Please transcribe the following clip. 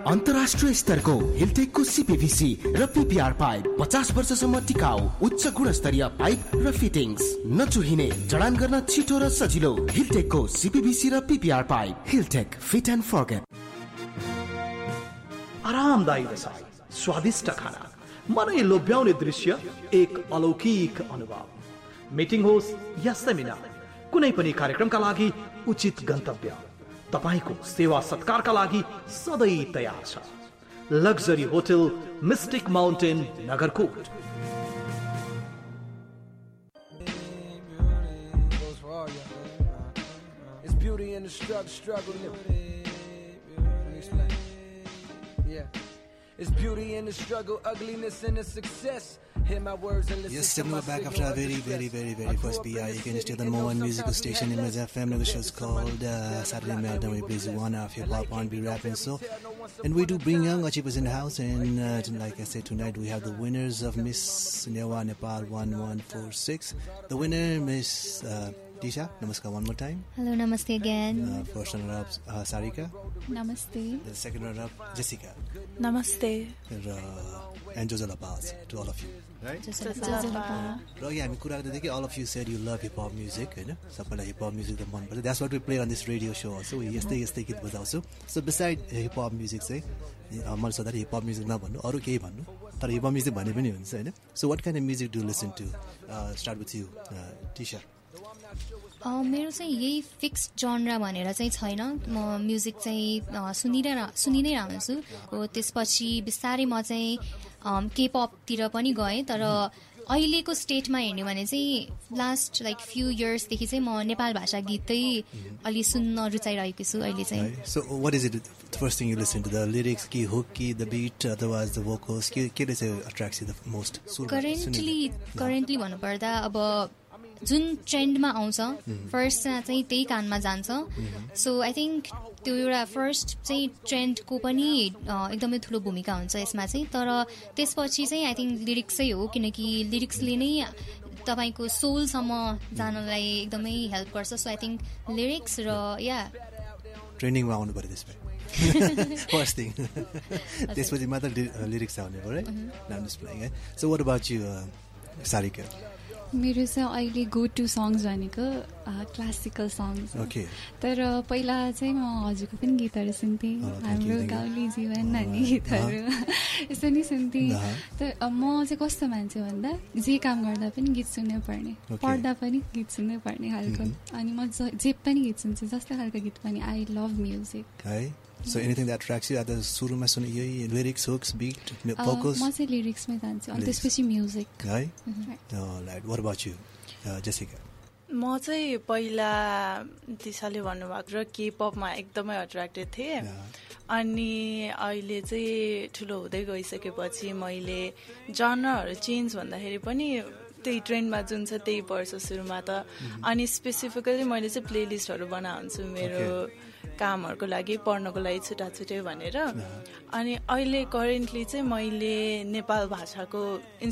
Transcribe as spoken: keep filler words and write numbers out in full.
अन्तर्राष्ट्रिय स्तरको हिलटेकको सीपीवीसी र पीपीआर पाइप पचास वर्षसम्म टिकाउ उच्च गुणस्तरीय पाइप र फिटिङ्स नचुहिने जडान गर्न छिटो र सजिलो हिलटेकको सीपीवीसी र PPR pipe हिलटेक fit and forget. आरामदायी रसाई, स्वादिष्ट खाना, मनै लोभ्याउने दृश्य, एक अलौकिक अनुभव। मिटिङ होस् या सेमिनार, कुनै पनि कार्यक्रमका लागि उचित गन्तव्य तपाईको सेवा सत्कारका लागि सधैँ तयार छ। Luxury hotel mystic mountain Nagarkot. It's beauty in the struggle, ugliness in the success. Hear my words and listen. Yes, we're back after our very, very, very, very first P I. You can still the number one musical station in Mazza F M. The show is called uh, Saturday Meltdown. We play one half hip hop, R and B, rap, and so. And we do bring young achievers in the house. And uh, like I said, tonight we have the winners of Miss Newa Nepal one one four six. The winner, Miss uh, Tisha. Namaskar one more time. Hello, namaste again. Uh, first runner-up, uh, Sarika. Namaste. The second runner-up, Jessica. Namaste. And, uh, and Josela Paz to all of you. Right? Josela. So, yeah, all of you said you love hip-hop music, you know? Hip-hop music, but that's what we play on this radio show also. Yesterday, yesterday it was also. So, beside hip-hop music, say, I'm also that hip-hop music na bhannu, aru kehi bhannu. Tara hip-hop music bhane pani huncha, हैन? So, what kind of music do you listen to? Uh, start with you, uh, Tisha. मेरो चाहिँ यही fix genre भनेर चाहिँ छैन। म music चाहिँ सुनिरह सुनि नै रहन्छु। त्यसपछि बिस्तारै म चाहिँ केपअपतिर पनि गएँ, तर अहिलेको स्टेटमा हेर्ने भने चाहिँ लास्ट लाइक फ्यु इयर्सदेखि चाहिँ म नेपाल भाषा गीतै अलि सुन्न रुचाइरहेको छु अहिले चाहिँ। So what is it the first thing you listen to? The lyrics ki hook ki the beat, otherwise the vocals, के के चाहिँ attracts you the most? Currently currently भन्नुपर्दा अब जुन ट्रेन्डमा आउँछ फर्स्ट चाहिँ त्यही कानमा जान्छ। सो आई थिङ्क त्यो एउटा फर्स्ट चाहिँ ट्रेन्डको पनि एकदमै ठुलो भूमिका हुन्छ यसमा चाहिँ। तर त्यसपछि चाहिँ आई थिङ्क लिरिक्सै हो, किनकि लिरिक्सले नै तपाईँको सोलसम्म जानलाई एकदमै हेल्प गर्छ। सो आई थिङ्क लिरिक्स र या ट्रेन्डिङमा आउनु पर्यो त्यसमा फर्स्ट थिङ, त्यसपछि मात्र लिरिक्स आउने पऱ्यो है। So what about you Sarika? मेरो चाहिँ अहिले गो टु सङ्ग्स भनेको क्लासिकल सङ्ग्स। okay. तर पहिला चाहिँ म हजुरको पनि गीतहरू सुन्थेँ, हाम्रो गाउँले जीवन भन्ने गीतहरू यसो नि सुन्थेँ। तर म चाहिँ कस्तो मान्छे भन्दा जे काम गर्दा पनि गीत सुन्नै पर्ने, पढ्दा पनि गीत सुन्नै पर्ने खालको। अनि म जे पनि गीत सुन्छु, जस्तो खालको गीत पनि। आई लभ म्युजिक है। So anything that attracts you, either सुरुमा सुने यही lyrics, hooks, beat, vocals? म चाहिँ लिरिक्समै जान्छु, अनि त्यसपछि म्युजिक है। Alright, what about you, uh, Jessica? म चाहिँ पहिला दिशाले भन्नुभएको र केपअपमा एकदमै अट्र्याक्टेड थिएँ। अनि अहिले चाहिँ ठुलो हुँदै गइसकेपछि मैले जनरहरू चेन्ज भन्दाखेरि पनि त्यही ट्रेन्डमा जुन छ त्यही पर्छ सुरुमा त। अनि स्पेसिफिकली मैले चाहिँ प्लेलिस्टहरू बनाउँछु मेरो कामहरूको लागि, पढ्नको लागि छुट्टा छुट्टै भनेर। अनि अहिले करेन्टली चाहिँ मैले नेपाल भाषाको